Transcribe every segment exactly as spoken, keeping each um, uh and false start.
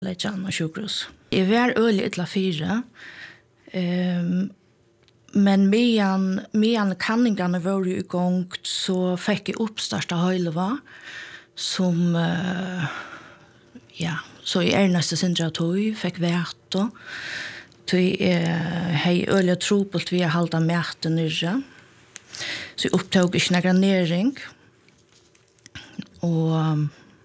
Lejan og sjukhus. Jeg var øyelig ytla fire, um, men medan, medan kanningene var i gang, så fikk jeg oppstarta Høyleva, som, uh, ja, så i erneste sindra tog, fikk vært og tog uh, hei øyelig trobult vi har halda mæten nyrre. Så jeg opptog ikke nægra næring, og um,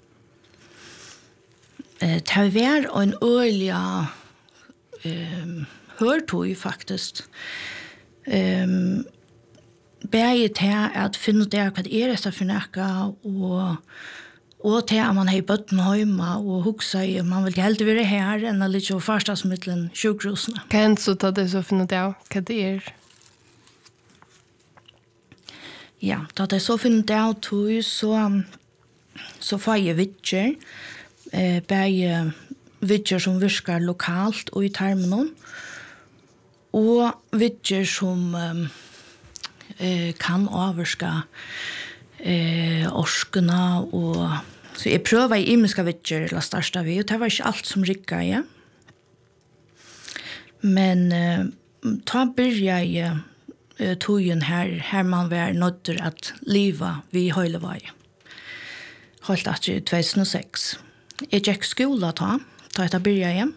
Eh, det var en øyelig eh, hørtøy, faktisk. Eh, Begge til at finne ut hva det er det for noe, og, og til at man har bøtten hjemme, og huske om man vil helt være her, enn å litt av farstadsmiddelen sjukhusene. Hva er det så til det så finne ut av hva det er? Ja, da det så finne ut av tog, så, så får jeg vittjer, Eh, bæge vidger som virker lokalt og i terminen, og vidger som eh, kan avvirke eh, orskene, og så jeg prøver i imiske vidger til å starte vi, og det var ikke alt som rikket jeg. Men eh, ta begynner jeg eh, togen her, her man var nødt til at livet vi høyler var i. Holdt at i to tusen og seks. Jeg gikk skola ta, ta etter byrja hjem,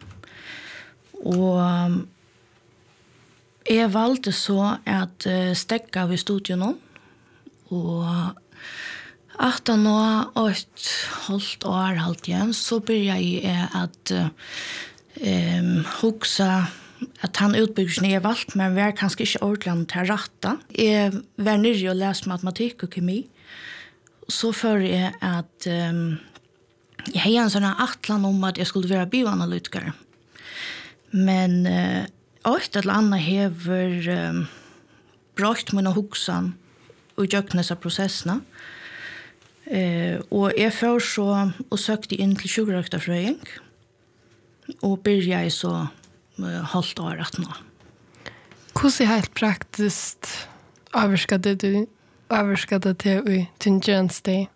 og jeg valgte så at stekka ved studien nå, og at nå et halvt år halvt igjen, så byrja jeg at um, huksa at han utbyggelsen jeg valgte, men var kanskje ikke ordentlig til rette. Jeg var nyrre og leste matematikk og kemi, så før jeg at um, jeg hadde en sånn atlan om at jeg skulle være bioanalytiker. Men uh, et eller annet hever um, brakt mine hoksan og gjøkt disse prosessene. Uh, og jeg får så og søkte inn til sjukrøkterfrøying, og begynte jeg så uh, halvt år at nå. Hvordan er helt praktisk avvirket det du avvirket det til i tjenesteg?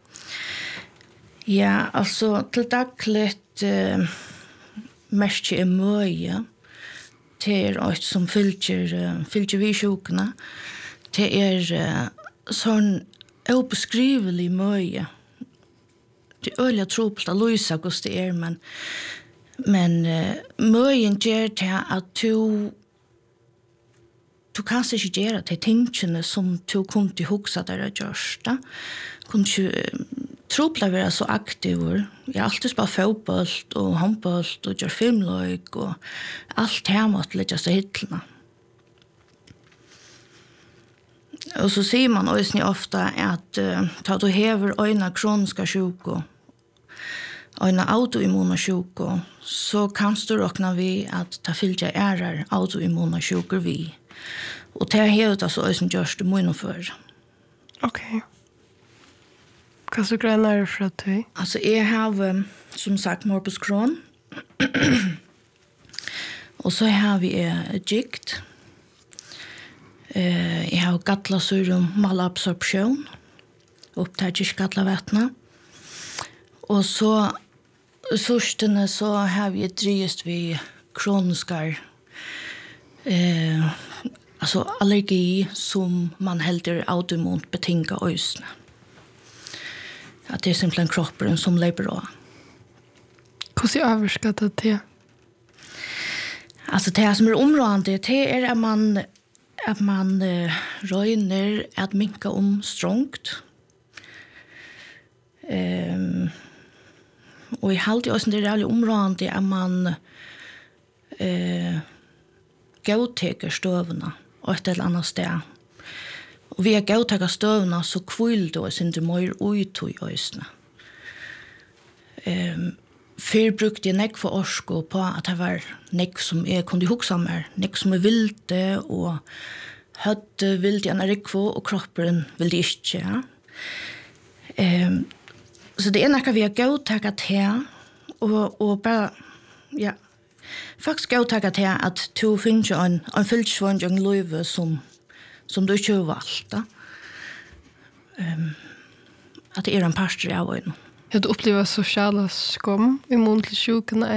Ja, altså til dagligt uh, mest er møye til er som fylker, uh, fylker vi sjukene, til er uh, sånn ubeskrivelig møye. Det er øyelig tropelt å løse hvordan det er, men, men uh, møyen gjør til at du du kan ikke gjøre til tingene som du kunne til hukse der og gjørst. Kunne ikke tropla være så aktiv. Jeg har alltid spalt fotboll og håndboll og gjør filmløyk og alt her måtte litt så hittlene. Og så sier man også ofte at uh, da du hever øyne kroniske sjuk og øyne autoimmune sjuk, så kan du råkne vi at det fylger ærer autoimmune sjuker vi. Og det er helt altså også gjørs det mye for. Ok. Hva så greiner er det fra deg? Altså, jeg har, som sagt, morbus Crohn. Og så har vi uh, gikt. Uh, jeg har gattlasurum malabsorpsjon. Opptatt ikke gattlavettene. Og så, sørstene, så har vi drivst vi kroniskar uh, altså allergi som man helder autoimmunt betinga øysene. At det er simpelthen kroppen som lever av. Hvordan er avvirket det til? Altså det som er områdende, det er at man, at man uh, røyner at minka om strongt. Um, og i halvdje også det er veldig områdende at man uh, gauteker støvene og et eller annet sted. Og vi har gauteker støvene så kvill det oss ikke mer ut i øsene. Um, Før brukte jeg nekk for orsko på at det var nekk som jeg kunne hukse mer, nekk som jeg ville, og høtte ville jeg når jeg var, og kroppen ville ikke. Ja. Um, så det er nekk vi har gauteker til, og, og bare, ja, faktisk gauteker til at du finner en, en fylsvånd og en løyve som, som du ikke har valgt. Um, at det er en parster av øynene. Jag upplevde sociala skum i mån till sjukorna